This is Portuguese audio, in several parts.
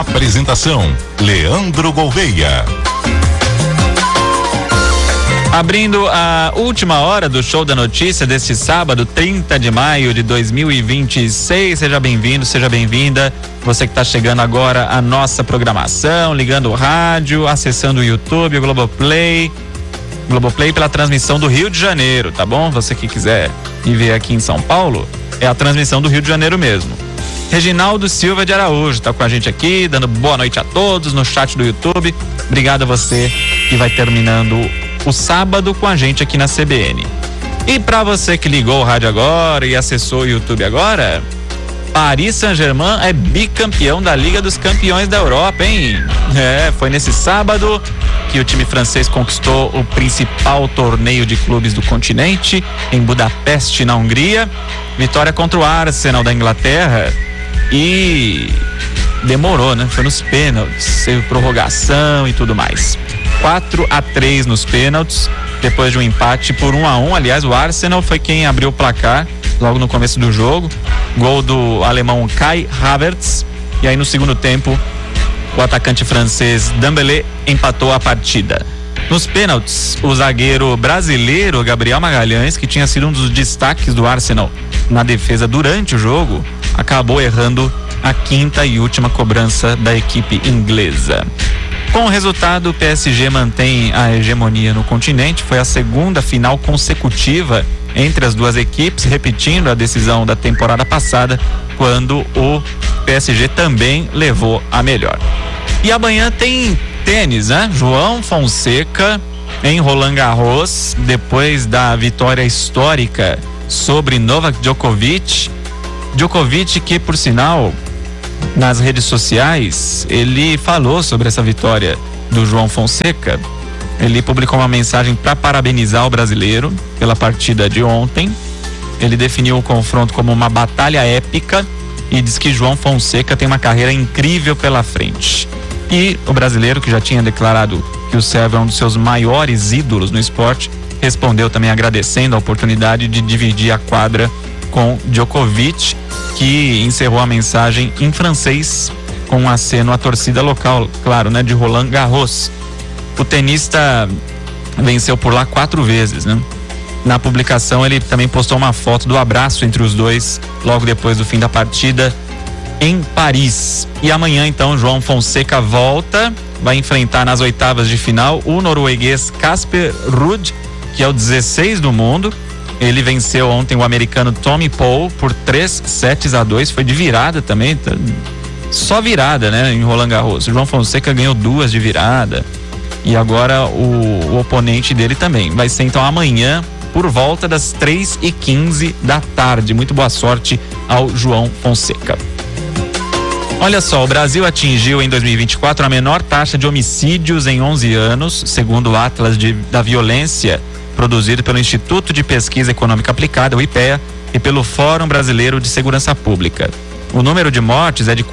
Apresentação: Leandro Gouveia. Abrindo a última hora do Show da Notícia deste sábado, 30 de maio de 2026. Seja bem-vindo, seja bem-vinda. Você que está chegando agora à nossa programação, ligando o rádio, acessando o YouTube, o Globoplay pela transmissão do Rio de Janeiro, tá bom? Você que quiser ir ver aqui em São Paulo, é a transmissão do Rio de Janeiro mesmo. Reginaldo Silva de Araújo tá com a gente aqui, dando boa noite a todos no chat do YouTube. Obrigado a você que vai terminando o sábado com a gente aqui na CBN. E para você que ligou o rádio agora e acessou o YouTube agora, Paris Saint-Germain é bicampeão da Liga dos Campeões da Europa, hein? Foi nesse sábado que o time francês conquistou o principal torneio de clubes do continente, em Budapeste, na Hungria. Vitória contra o Arsenal da Inglaterra e demorou, né? Foi nos pênaltis, teve prorrogação e tudo mais. 4-3 nos pênaltis, depois de um empate por 1-1. Aliás, o Arsenal foi quem abriu o placar logo no começo do jogo. Gol do alemão Kai Havertz. E aí no segundo tempo, o atacante francês Dembélé empatou a partida. Nos pênaltis, o zagueiro brasileiro Gabriel Magalhães, que tinha sido um dos destaques do Arsenal na defesa durante o jogo, acabou errando a quinta e última cobrança da equipe inglesa. Com o resultado, o PSG mantém a hegemonia no continente. Foi a segunda final consecutiva entre as duas equipes, repetindo a decisão da temporada passada, quando o PSG também levou a melhor. E amanhã tem tênis, né? João Fonseca em Roland Garros, depois da vitória histórica sobre Novak Djokovic. Djokovic, que por sinal, nas redes sociais, ele falou sobre essa vitória do João Fonseca. Ele publicou uma mensagem para parabenizar o brasileiro pela partida de ontem. Ele definiu o confronto como uma batalha épica e diz que João Fonseca tem uma carreira incrível pela frente. E o brasileiro, que já tinha declarado que o Sérvio é um dos seus maiores ídolos no esporte, respondeu também agradecendo a oportunidade de dividir a quadra com Djokovic, que encerrou a mensagem em francês com um aceno à torcida local, claro, né, de Roland Garros. O tenista venceu por lá 4 vezes, né? Na publicação ele também postou uma foto do abraço entre os dois logo depois do fim da partida em Paris. E amanhã então João Fonseca volta, vai enfrentar nas oitavas de final o norueguês Casper Ruud, que é o 16 do mundo. Ele venceu ontem o americano Tommy Paul por 3-2, foi de virada também, só virada, né, em Roland Garros. O João Fonseca ganhou 2 de virada e agora o oponente dele também. Vai ser então amanhã por volta das 3h15 da tarde. Muito boa sorte ao João Fonseca. Olha só, o Brasil atingiu em 2024 a menor taxa de homicídios em 11 anos, segundo o Atlas da Violência, produzido pelo Instituto de Pesquisa Econômica Aplicada, o IPEA, e pelo Fórum Brasileiro de Segurança Pública. O número de mortes é de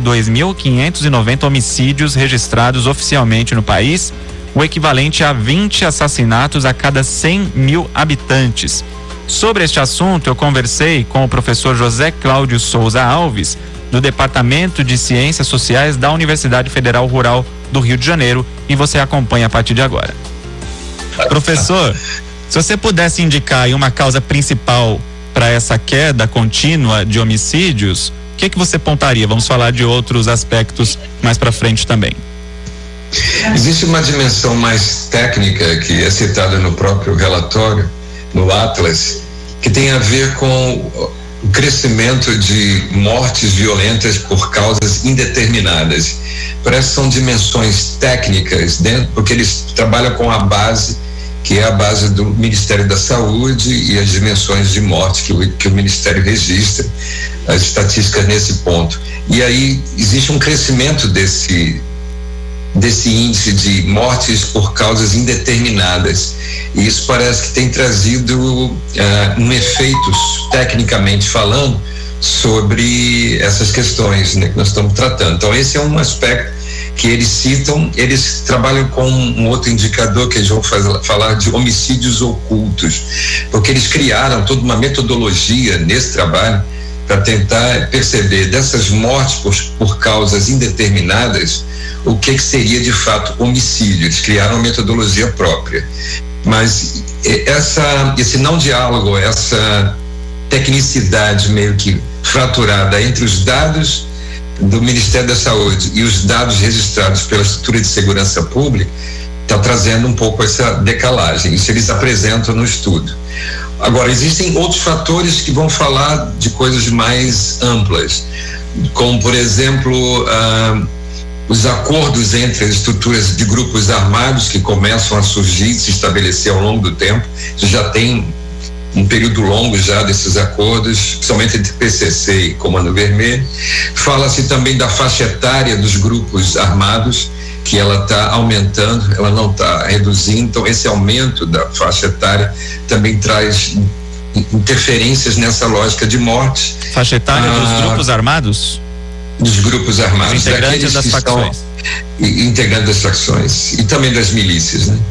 42.590 homicídios registrados oficialmente no país, o equivalente a 20 assassinatos a cada 100 mil habitantes. Sobre este assunto, eu conversei com o professor José Cláudio Souza Alves, do Departamento de Ciências Sociais da Universidade Federal Rural do Rio de Janeiro, e você acompanha a partir de agora. Professor, se você pudesse indicar aí uma causa principal para essa queda contínua de homicídios, o que você apontaria? Vamos falar de outros aspectos mais para frente também. Existe uma dimensão mais técnica que é citada no próprio relatório, no Atlas, que tem a ver com o crescimento de mortes violentas por causas indeterminadas. Parece que são dimensões técnicas dentro, porque eles trabalham com a base, que é a base do Ministério da Saúde, e as dimensões de morte que o Ministério registra, as estatísticas nesse ponto. E aí existe um crescimento desse índice de mortes por causas indeterminadas. E isso parece que tem trazido um efeito, tecnicamente falando, sobre essas questões, né, que nós estamos tratando. Então esse é um aspecto que eles citam. Eles trabalham com um outro indicador que eles vão falar de homicídios ocultos, porque eles criaram toda uma metodologia nesse trabalho para tentar perceber dessas mortes por causas indeterminadas o que seria de fato homicídio. Eles criaram uma metodologia própria, mas esse não diálogo, essa tecnicidade meio que fraturada entre os dados do Ministério da Saúde e os dados registrados pela estrutura de segurança pública está trazendo um pouco essa decalagem. Isso eles apresentam no estudo. Agora, existem outros fatores que vão falar de coisas mais amplas, como, por exemplo, os acordos entre as estruturas de grupos armados que começam a surgir, se estabelecer ao longo do tempo. Isso já tem um período longo já desses acordos, principalmente entre PCC e Comando Vermelho. Fala-se também da faixa etária dos grupos armados, que ela está aumentando, ela não está reduzindo. Então, esse aumento da faixa etária também traz interferências nessa lógica de morte. Faixa etária dos grupos armados? Dos grupos armados. Os integrantes das facções. Integrantes das facções e também das milícias, né?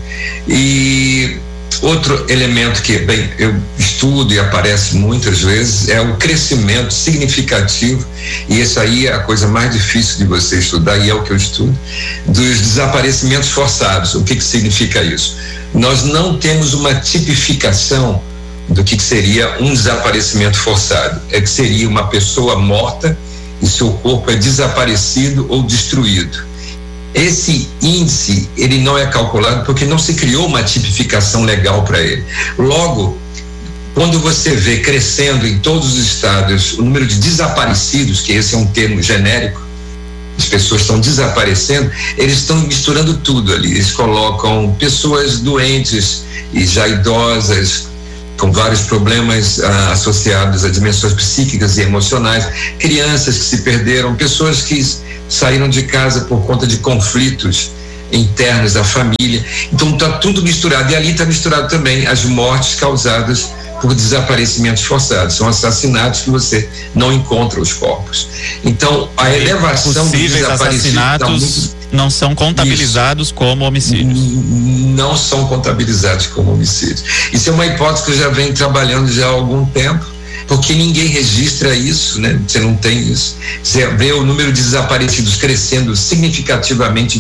E outro elemento que, bem, eu estudo e aparece muitas vezes é o crescimento significativo, e essa aí é a coisa mais difícil de você estudar, e é o que eu estudo, dos desaparecimentos forçados. O que significa isso? Nós não temos uma tipificação do que seria um desaparecimento forçado. É que seria uma pessoa morta e seu corpo é desaparecido ou destruído. Esse índice, ele não é calculado porque não se criou uma tipificação legal para ele. Logo, quando você vê crescendo em todos os estados o número de desaparecidos, que esse é um termo genérico, as pessoas estão desaparecendo, eles estão misturando tudo ali. Eles colocam pessoas doentes e já idosas, com vários problemas associados a dimensões psíquicas e emocionais, crianças que se perderam, pessoas que saíram de casa por conta de conflitos internos da família. Então está tudo misturado, e ali está misturado também as mortes causadas por desaparecimentos forçados. São assassinatos que você não encontra os corpos. Então a elevação dos assassinatos não são contabilizados como homicídios. Não são contabilizados como homicídios. Isso é uma hipótese que eu já venho trabalhando já há algum tempo, porque ninguém registra isso, né? Você não tem isso. Você vê o número de desaparecidos crescendo significativamente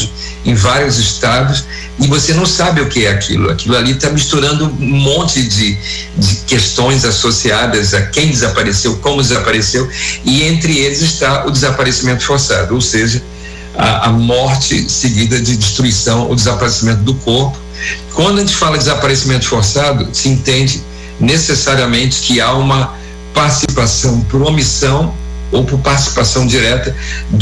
em vários estados, e você não sabe o que é aquilo. Aquilo ali está misturando um monte de questões associadas a quem desapareceu, como desapareceu, e entre eles está o desaparecimento forçado, ou seja, a morte seguida de destruição ou desaparecimento do corpo. Quando a gente fala de desaparecimento forçado, se entende necessariamente que há uma participação por omissão ou por participação direta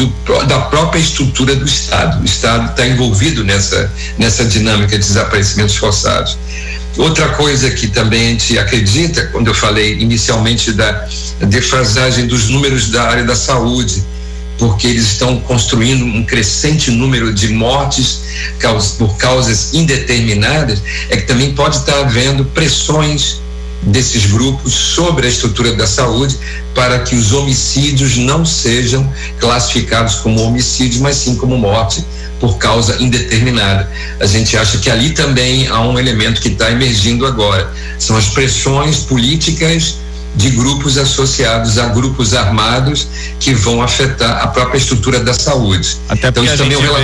da própria estrutura do Estado. O Estado está envolvido nessa dinâmica de desaparecimentos forçados. Outra coisa que também a gente acredita, quando eu falei inicialmente da defasagem dos números da área da saúde, porque eles estão construindo um crescente número de mortes por causas indeterminadas, é que também pode estar havendo pressões desses grupos sobre a estrutura da saúde para que os homicídios não sejam classificados como homicídios, mas sim como morte por causa indeterminada. A gente acha que ali também há um elemento que está emergindo agora. São as pressões políticas de grupos associados a grupos armados que vão afetar a própria estrutura da saúde. Até então, porque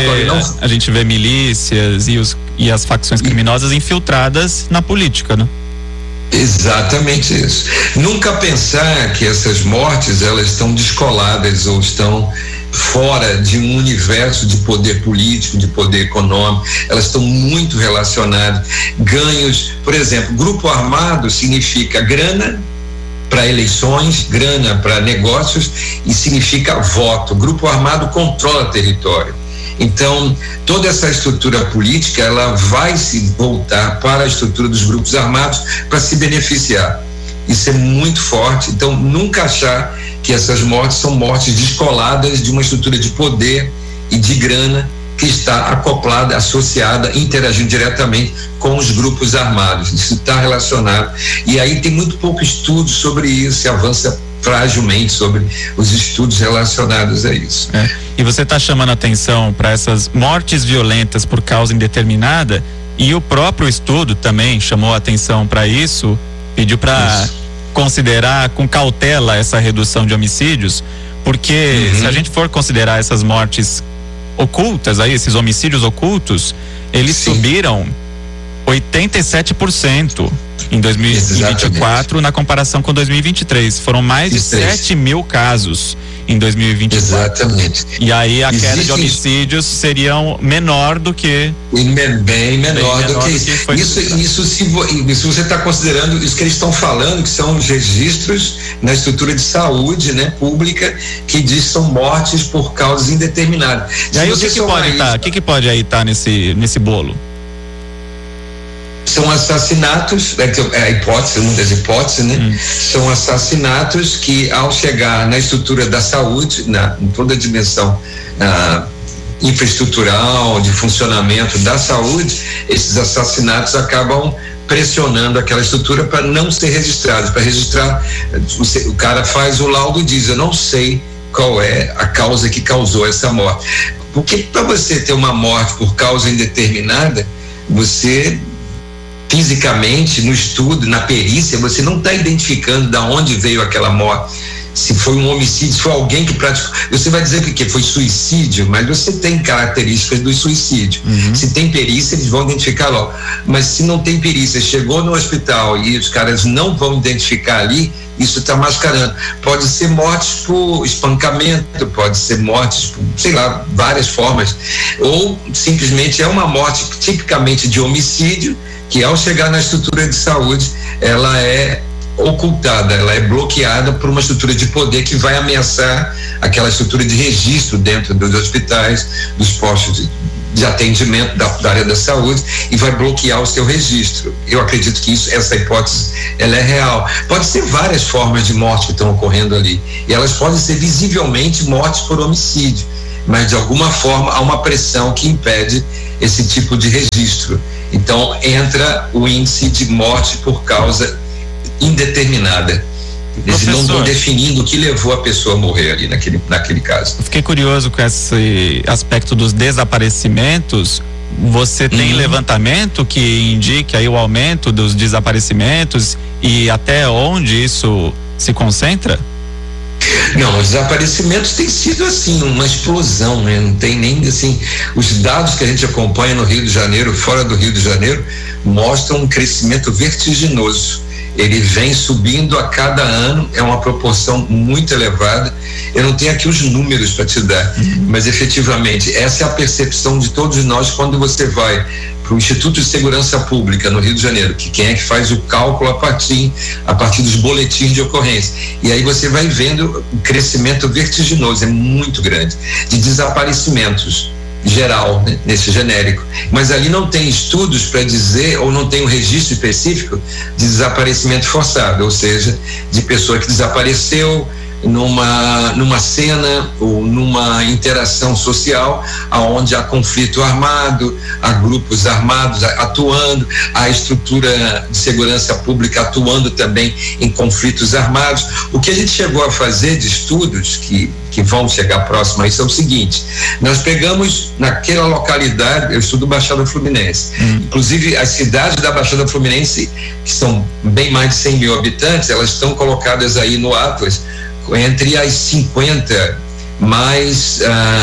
a gente vê milícias e as facções criminosas infiltradas na política, né? Exatamente isso. Nunca pensar que essas mortes elas estão descoladas ou estão fora de um universo de poder político, de poder econômico. Elas estão muito relacionadas. Ganhos, por exemplo, grupo armado significa grana para eleições, grana para negócios, e significa voto. Grupo armado controla território. Então, toda essa estrutura política, ela vai se voltar para a estrutura dos grupos armados para se beneficiar. Isso é muito forte. Então, nunca achar que essas mortes são mortes descoladas de uma estrutura de poder e de grana que está acoplada, associada, interagindo diretamente com os grupos armados. Isso está relacionado. E aí tem muito pouco estudo sobre isso, se avança fragilmente sobre os estudos relacionados a isso. E você está chamando a atenção para essas mortes violentas por causa indeterminada, e o próprio estudo também chamou a atenção para isso, pediu para considerar com cautela essa redução de homicídios, porque se a gente for considerar essas mortes ocultas aí, esses homicídios ocultos, eles subiram 87% em 2024 na comparação com 2023. Foram mais de 7 mil casos em 2024. Exatamente. E aí a queda de homicídios seriam menor do que... Bem menor do que isso. Isso se você está considerando isso que eles estão falando, que são os registros na estrutura de saúde, né, pública, que diz que são mortes por causas indeterminadas. E aí o que pode aí estar nesse bolo? São assassinatos, a hipótese, uma das hipóteses, né? São assassinatos que, ao chegar na estrutura da saúde, em toda a dimensão infraestrutural, de funcionamento da saúde, esses assassinatos acabam pressionando aquela estrutura para não ser registrados. Para registrar, o cara faz o laudo e diz: eu não sei qual é a causa que causou essa morte. Porque para você ter uma morte por causa indeterminada, você... fisicamente, no estudo, na perícia, você não está identificando de onde veio aquela morte. Se foi um homicídio, se foi alguém que praticou. Você vai dizer que foi suicídio, mas você tem características do suicídio. Se tem perícia, eles vão identificar logo. Mas se não tem perícia, chegou no hospital e os caras não vão identificar ali, isso está mascarando. Pode ser mortes por espancamento, pode ser mortes por, sei lá, várias formas. Ou simplesmente é uma morte tipicamente de homicídio, que ao chegar na estrutura de saúde, ela é ocultada, ela é bloqueada por uma estrutura de poder que vai ameaçar aquela estrutura de registro dentro dos hospitais, dos postos de atendimento da área da saúde, e vai bloquear o seu registro. Eu acredito que essa hipótese, ela é real. Pode ser várias formas de morte que estão ocorrendo ali, e elas podem ser visivelmente mortes por homicídio, mas de alguma forma há uma pressão que impede esse tipo de registro. Então entra o índice de morte por causa indeterminada. Eles não estão definindo o que levou a pessoa a morrer ali naquele caso. Eu fiquei curioso com esse aspecto dos desaparecimentos. Você tem levantamento que indique aí o aumento dos desaparecimentos e até onde isso se concentra? Não, os desaparecimentos têm sido assim, uma explosão, né? Não tem nem assim, os dados que a gente acompanha no Rio de Janeiro, fora do Rio de Janeiro, mostram um crescimento vertiginoso. Ele vem subindo a cada ano, é uma proporção muito elevada. Eu não tenho aqui os números para te dar, mas efetivamente essa é a percepção de todos nós quando você vai para o Instituto de Segurança Pública no Rio de Janeiro, que quem é que faz o cálculo a partir dos boletins de ocorrência. E aí você vai vendo o crescimento vertiginoso, é muito grande, de desaparecimentos geral, né, nesse genérico. Mas ali não tem estudos para dizer, ou não tem um registro específico de desaparecimento forçado, ou seja, de pessoa que desapareceu numa cena ou numa interação social aonde há conflito armado, há grupos armados atuando, há estrutura de segurança pública atuando também em conflitos armados. O que a gente chegou a fazer de estudos que vão chegar próximo a isso é o seguinte: nós pegamos naquela localidade, eu estudo Baixada Fluminense, inclusive as cidades da Baixada Fluminense, que são bem mais de 100 mil habitantes, elas estão colocadas aí no Atlas entre as 50 mais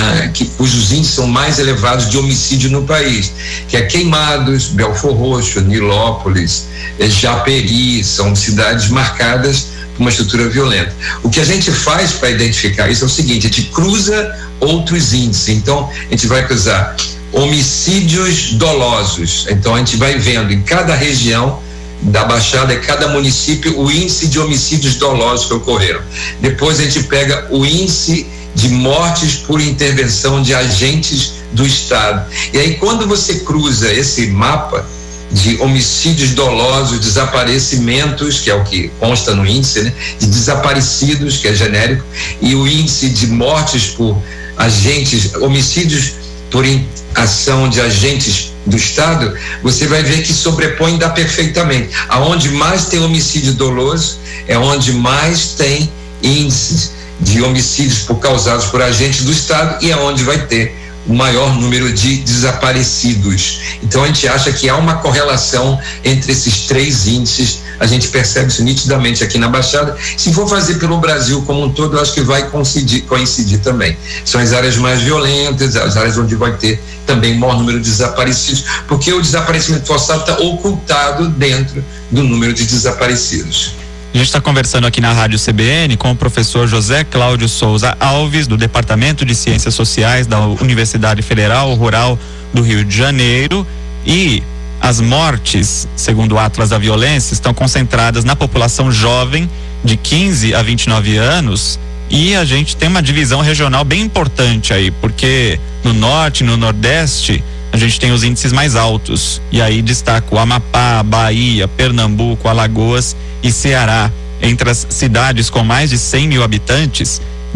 cujos índices são mais elevados de homicídio no país, que é Queimados, Belfor Roxo, Nilópolis, Japeri, são cidades marcadas por uma estrutura violenta. O que a gente faz para identificar isso é o seguinte: a gente cruza outros índices. Então a gente vai cruzar homicídios dolosos, então a gente vai vendo em cada região da Baixada, em cada município, o índice de homicídios dolosos que ocorreram. Depois a gente pega o índice de mortes por intervenção de agentes do Estado. E aí, quando você cruza esse mapa de homicídios dolosos, desaparecimentos, que é o que consta no índice, né, de desaparecidos, que é genérico, e o índice de mortes por agentes, homicídios por ação de agentes do Estado, você vai ver que sobrepõe dá perfeitamente. Aonde mais tem homicídio doloso é onde mais tem índices de homicídios causados por agentes do Estado, e aonde vai ter o maior número de desaparecidos. Então a gente acha que há uma correlação entre esses 3 índices, a gente percebe isso nitidamente aqui na Baixada. Se for fazer pelo Brasil como um todo, eu acho que vai coincidir também. São as áreas mais violentas, as áreas onde vai ter também o maior número de desaparecidos, porque o desaparecimento forçado está ocultado dentro do número de desaparecidos. A gente está conversando aqui na Rádio CBN com o professor José Cláudio Souza Alves, do Departamento de Ciências Sociais da Universidade Federal Rural do Rio de Janeiro. E as mortes, segundo o Atlas da Violência, estão concentradas na população jovem de 15 a 29 anos. E a gente tem uma divisão regional bem importante aí, porque no norte e no nordeste a gente tem os índices mais altos. E aí destaco Amapá, Bahia, Pernambuco, Alagoas e Ceará. Entre as cidades com mais de 100 mil habitantes,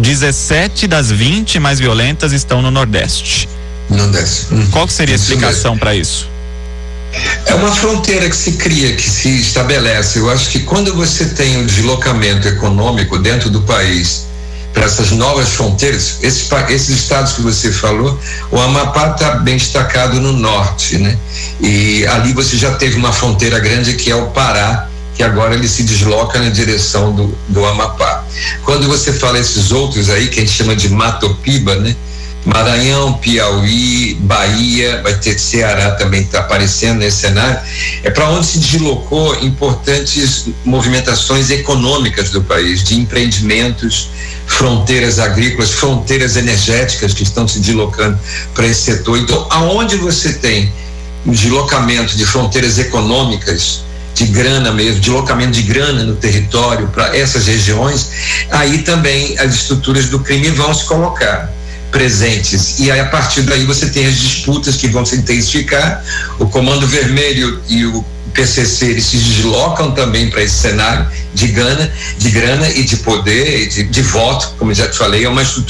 17 das 20 mais violentas estão no Nordeste. Qual seria a explicação para isso? É uma fronteira que se cria, que se estabelece. Eu acho que quando você tem um deslocamento econômico dentro do país para essas novas fronteiras, esses estados que você falou, o Amapá está bem destacado no norte, né? E ali você já teve uma fronteira grande que é o Pará, que agora ele se desloca na direção do Amapá. Quando você fala esses outros aí, que a gente chama de Matopiba, né? Maranhão, Piauí, Bahia, vai ter Ceará também está aparecendo nesse cenário, é para onde se deslocou importantes movimentações econômicas do país, de empreendimentos, fronteiras agrícolas, fronteiras energéticas que estão se deslocando para esse setor. Então, aonde você tem um deslocamento de fronteiras econômicas, de grana mesmo, deslocamento de grana no território para essas regiões, aí também as estruturas do crime vão se colocar presentes, e aí a partir daí você tem as disputas que vão se intensificar. O Comando Vermelho e o PCC, eles se deslocam também para esse cenário de grana e de poder, de voto, como eu já te falei, é uma estrutura